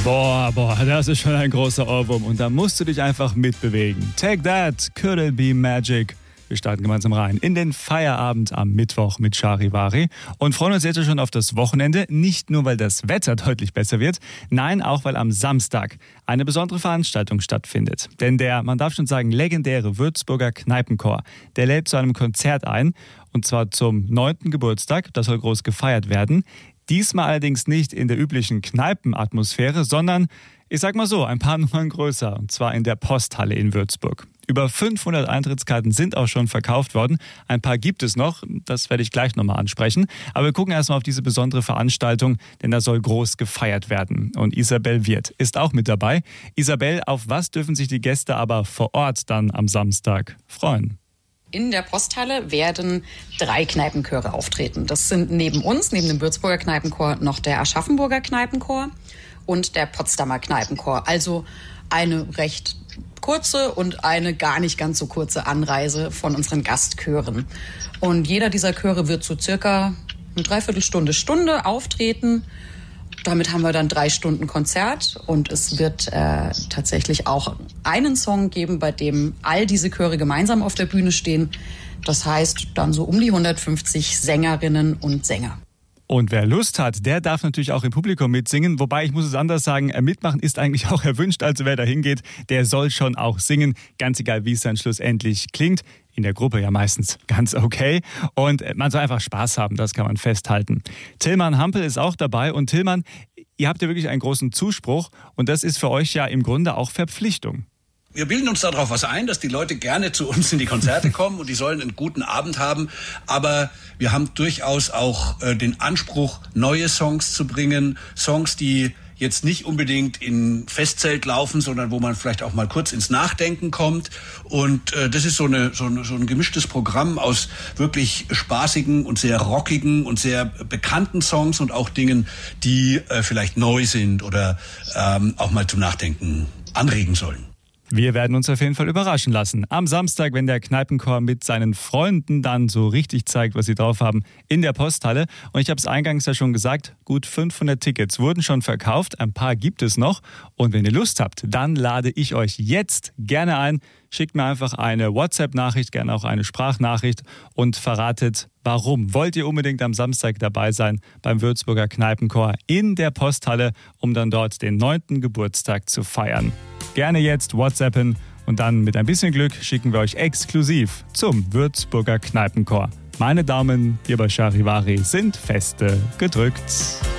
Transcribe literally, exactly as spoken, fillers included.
Boah, boah, das ist schon ein großer Ohrwurm und da musst du dich einfach mitbewegen. Take that, could it be magic? Wir starten gemeinsam rein in den Feierabend am Mittwoch mit Charivari und freuen uns jetzt schon auf das Wochenende. Nicht nur, weil das Wetter deutlich besser wird, nein, auch weil am Samstag eine besondere Veranstaltung stattfindet. Denn der, man darf schon sagen, legendäre Würzburger Kneipenchor, der lädt zu einem Konzert ein und zwar zum neunten Geburtstag. Das soll groß gefeiert werden. Diesmal allerdings nicht in der üblichen Kneipenatmosphäre, sondern, ich sag mal so, ein paar Nummern größer, und zwar in der Posthalle in Würzburg. Über fünfhundert Eintrittskarten sind auch schon verkauft worden. Ein paar gibt es noch, das werde ich gleich nochmal ansprechen. Aber wir gucken erstmal auf diese besondere Veranstaltung, denn da soll groß gefeiert werden. Und Isabel Wirth ist auch mit dabei. Isabel, auf was dürfen sich die Gäste aber vor Ort dann am Samstag freuen? In der Posthalle werden drei Kneipenchöre auftreten. Das sind neben uns, neben dem Würzburger Kneipenchor, noch der Aschaffenburger Kneipenchor und der Potsdamer Kneipenchor. Also eine recht kurze und eine gar nicht ganz so kurze Anreise von unseren Gastchören. Und jeder dieser Chöre wird so circa eine Dreiviertelstunde, Stunde auftreten. Damit haben wir dann drei Stunden Konzert und es wird äh, tatsächlich auch einen Song geben, bei dem all diese Chöre gemeinsam auf der Bühne stehen. Das heißt dann so um die hundertfünfzig Sängerinnen und Sänger. Und wer Lust hat, der darf natürlich auch im Publikum mitsingen. Wobei, ich muss es anders sagen, mitmachen ist eigentlich auch erwünscht. Also wer da hingeht, der soll schon auch singen. Ganz egal, wie es dann schlussendlich klingt. In der Gruppe ja meistens ganz okay. Und man soll einfach Spaß haben, das kann man festhalten. Tillmann Hampel ist auch dabei. Und Tillmann, ihr habt ja wirklich einen großen Zuspruch. Und das ist für euch ja im Grunde auch Verpflichtung. Wir bilden uns darauf was ein, dass die Leute gerne zu uns in die Konzerte kommen und die sollen einen guten Abend haben. Aber wir haben durchaus auch äh, den Anspruch, neue Songs zu bringen. Songs, die jetzt nicht unbedingt in Festzelt laufen, sondern wo man vielleicht auch mal kurz ins Nachdenken kommt. Und äh, das ist so, eine, so, eine, so ein gemischtes Programm aus wirklich spaßigen und sehr rockigen und sehr bekannten Songs und auch Dingen, die äh, vielleicht neu sind oder ähm, auch mal zum Nachdenken anregen sollen. Wir werden uns auf jeden Fall überraschen lassen. Am Samstag, wenn der Kneipenchor mit seinen Freunden dann so richtig zeigt, was sie drauf haben, in der Posthalle. Und ich habe es eingangs ja schon gesagt, gut fünfhundert Tickets wurden schon verkauft. Ein paar gibt es noch. Und wenn ihr Lust habt, dann lade ich euch jetzt gerne ein. Schickt mir einfach eine WhatsApp-Nachricht, gerne auch eine Sprachnachricht und verratet, warum. Wollt ihr unbedingt am Samstag dabei sein beim Würzburger Kneipenchor in der Posthalle, um dann dort den neunten Geburtstag zu feiern? Gerne jetzt WhatsAppen und dann mit ein bisschen Glück schicken wir euch exklusiv zum Würzburger Kneipenchor. Meine Daumen hier bei Charivari sind feste gedrückt.